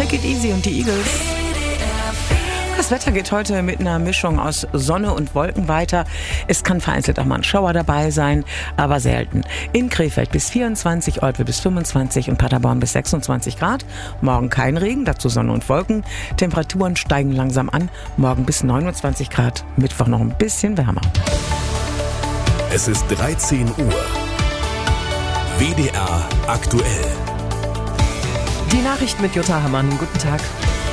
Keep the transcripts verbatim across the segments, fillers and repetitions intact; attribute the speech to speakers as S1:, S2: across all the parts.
S1: Take it easy und die Eagles. Das Wetter geht heute mit einer Mischung aus Sonne und Wolken weiter. Es kann vereinzelt auch mal ein Schauer dabei sein, aber selten. In Krefeld bis vierundzwanzig, Olpe bis fünfundzwanzig und Paderborn bis sechsundzwanzig Grad. Morgen kein Regen, dazu Sonne und Wolken. Temperaturen steigen langsam an. Morgen bis neunundzwanzig Grad, Mittwoch noch ein bisschen wärmer.
S2: Es ist dreizehn Uhr. W D R aktuell.
S3: Die Nachrichten mit Jutta Hammann. Guten Tag.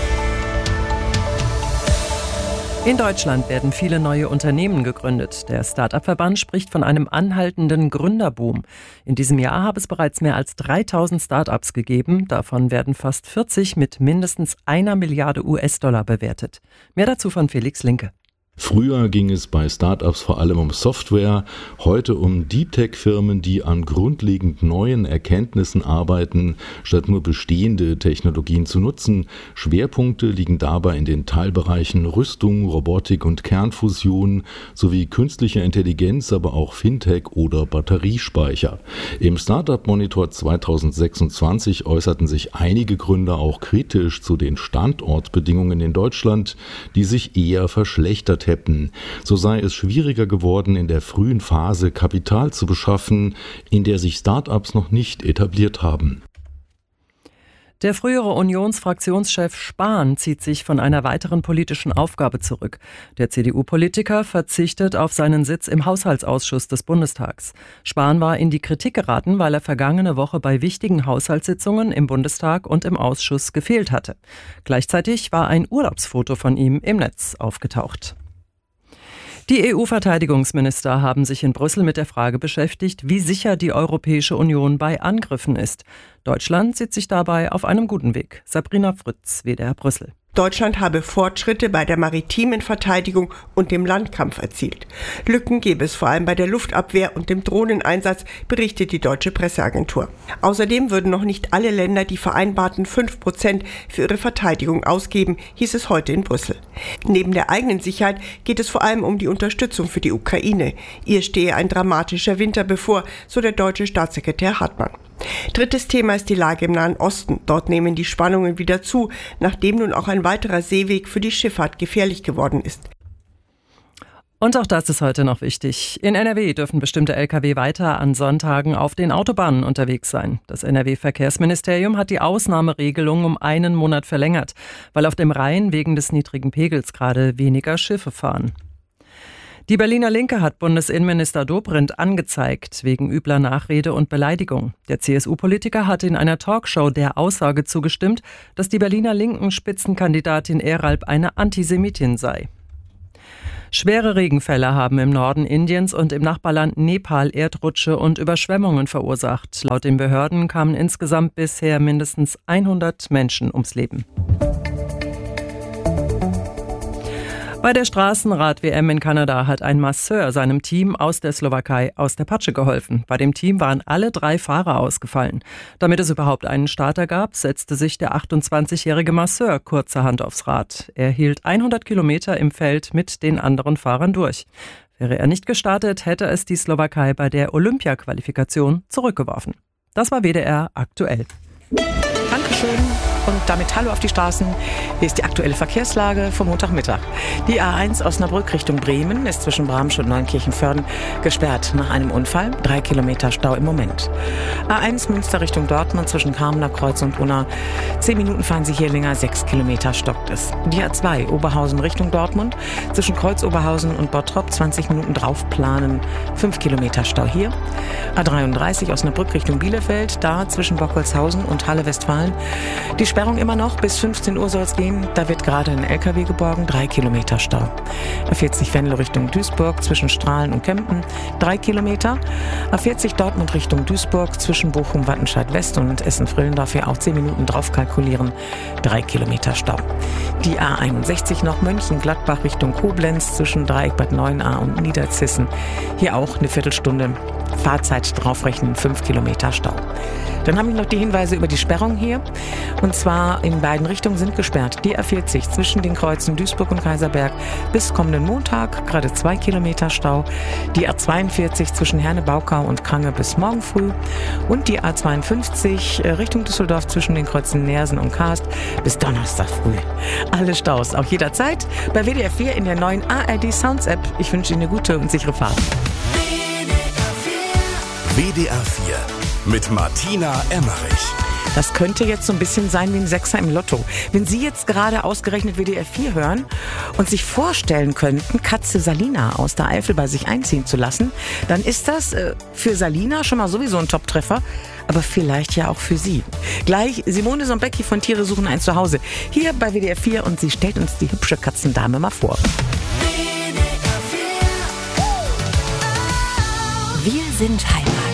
S3: In Deutschland werden viele neue Unternehmen gegründet. Der Start-up-Verband spricht von einem anhaltenden Gründerboom. In diesem Jahr habe es bereits mehr als dreitausend Start-ups gegeben. Davon werden fast vierzig mit mindestens einer Milliarde U S-Dollar bewertet. Mehr dazu von Felix Linke.
S4: Früher ging es bei Startups vor allem um Software, heute um Deep-Tech-Firmen, die an grundlegend neuen Erkenntnissen arbeiten, statt nur bestehende Technologien zu nutzen. Schwerpunkte liegen dabei in den Teilbereichen Rüstung, Robotik und Kernfusion sowie künstliche Intelligenz, aber auch Fintech oder Batteriespeicher. Im Startup-Monitor zweitausendsechsundzwanzig äußerten sich einige Gründer auch kritisch zu den Standortbedingungen in Deutschland, die sich eher verschlechtert hätten. So sei es schwieriger geworden, in der frühen Phase Kapital zu beschaffen, in der sich Start-ups noch nicht etabliert haben.
S3: Der frühere Unionsfraktionschef Spahn zieht sich von einer weiteren politischen Aufgabe zurück. Der C D U-Politiker verzichtet auf seinen Sitz im Haushaltsausschuss des Bundestags. Spahn war in die Kritik geraten, weil er vergangene Woche bei wichtigen Haushaltssitzungen im Bundestag und im Ausschuss gefehlt hatte. Gleichzeitig war ein Urlaubsfoto von ihm im Netz aufgetaucht. Die E U-Verteidigungsminister haben sich in Brüssel mit der Frage beschäftigt, wie sicher die Europäische Union bei Angriffen ist. Deutschland sieht sich dabei auf einem guten Weg. Sabrina Fritz, W D R Brüssel.
S5: Deutschland habe Fortschritte bei der maritimen Verteidigung und dem Landkampf erzielt. Lücken gäbe es vor allem bei der Luftabwehr und dem Drohneneinsatz, berichtet die deutsche Presseagentur. Außerdem würden noch nicht alle Länder die vereinbarten fünf Prozent für ihre Verteidigung ausgeben, hieß es heute in Brüssel. Neben der eigenen Sicherheit geht es vor allem um die Unterstützung für die Ukraine. Ihr stehe ein dramatischer Winter bevor, so der deutsche Staatssekretär Hartmann. Drittes Thema ist die Lage im Nahen Osten. Dort nehmen die Spannungen wieder zu, nachdem nun auch ein weiterer Seeweg für die Schifffahrt gefährlich geworden ist.
S3: Und auch das ist heute noch wichtig. In N R W dürfen bestimmte L K W weiter an Sonntagen auf den Autobahnen unterwegs sein. Das N R W-Verkehrsministerium hat die Ausnahmeregelung um einen Monat verlängert, weil auf dem Rhein wegen des niedrigen Pegels gerade weniger Schiffe fahren. Die Berliner Linke hat Bundesinnenminister Dobrindt angezeigt, wegen übler Nachrede und Beleidigung. Der C S U-Politiker hatte in einer Talkshow der Aussage zugestimmt, dass die Berliner Linken Spitzenkandidatin Eralp eine Antisemitin sei. Schwere Regenfälle haben im Norden Indiens und im Nachbarland Nepal Erdrutsche und Überschwemmungen verursacht. Laut den Behörden kamen insgesamt bisher mindestens hundert Menschen ums Leben. Bei der Straßenrad-W M in Kanada hat ein Masseur seinem Team aus der Slowakei aus der Patsche geholfen. Bei dem Team waren alle drei Fahrer ausgefallen. Damit es überhaupt einen Starter gab, setzte sich der achtundzwanzigjährige Masseur kurzerhand aufs Rad. Er hielt hundert Kilometer im Feld mit den anderen Fahrern durch. Wäre er nicht gestartet, hätte es die Slowakei bei der Olympia-Qualifikation zurückgeworfen. Das war W D R aktuell.
S1: Dankeschön. Und damit hallo auf die Straßen. Hier ist die aktuelle Verkehrslage vom Montagmittag. Die A eins Osnabrück Richtung Bremen ist zwischen Bramsch und Neunkirchen-Vörden gesperrt nach einem Unfall. Drei Kilometer Stau im Moment. A eins Münster Richtung Dortmund zwischen Kamener Kreuz und Unna. Zehn Minuten fahren Sie hier länger, sechs Kilometer stockt es. Die A zwei Oberhausen Richtung Dortmund zwischen Kreuz Oberhausen und Bottrop zwanzig Minuten draufplanen. Fünf Kilometer Stau hier. A dreiunddreißig Osnabrück Richtung Bielefeld, da zwischen Bockholzhausen und Halle Westfalen. Die Sperrung immer noch, bis fünfzehn Uhr soll es gehen. Da wird gerade ein L K W geborgen, drei Kilometer Stau. A vierzig Venlo Richtung Duisburg zwischen Strahlen und Kempen, drei Kilometer. A vierzig Dortmund Richtung Duisburg zwischen Bochum, Wattenscheid West und Essen-Frillendorf hier auch zehn Minuten drauf kalkulieren, drei Kilometer Stau. Die A einundsechzig noch Mönchengladbach Richtung Koblenz zwischen Dreieck Bad Neuenahr und Niederzissen, hier auch eine Viertelstunde, Fahrzeit draufrechnen, fünf Kilometer Stau. Dann habe ich noch die Hinweise über die Sperrung hier. Und zwar in beiden Richtungen sind gesperrt. Die A vierzig zwischen den Kreuzen Duisburg und Kaiserberg bis kommenden Montag, gerade zwei Kilometer Stau. Die A zweiundvierzig zwischen Herne-Baukau und Krange bis morgen früh. Und die A zweiundfünfzig Richtung Düsseldorf zwischen den Kreuzen Neersen und Karst bis Donnerstag früh. Alle Staus, auch jederzeit bei W D R vier in der neuen A R D Sounds App. Ich wünsche Ihnen eine gute und sichere Fahrt.
S2: W D R vier mit Martina Emmerich.
S1: Das könnte jetzt so ein bisschen sein wie ein Sechser im Lotto. Wenn Sie jetzt gerade ausgerechnet W D R vier hören und sich vorstellen könnten, Katze Salina aus der Eifel bei sich einziehen zu lassen, dann ist das äh, für Salina schon mal sowieso ein Top-Treffer, aber vielleicht ja auch für Sie. Gleich Simone Sombecki von Tiere suchen ein Zuhause. Hier bei W D R vier und sie stellt uns die hübsche Katzendame mal vor.
S6: Wir sind Heimat.